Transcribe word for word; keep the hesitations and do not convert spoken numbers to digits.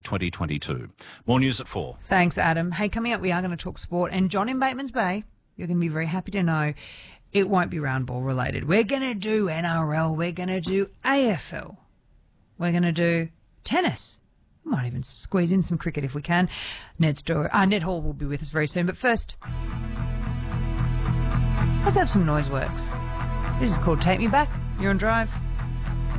twenty twenty-two. More news at four. Thanks, Adam. Hey, coming up, we are going to talk sport. And John in Bateman's Bay, you're going to be very happy to know it won't be round ball related. We're going to do N R L. We're going to do A F L. We're going to do tennis. Might even squeeze in some cricket if we can. Ned, Sto- uh, Ned Hall will be with us very soon. But first, let's have some noise works. This is called Take Me Back. You're on Drive.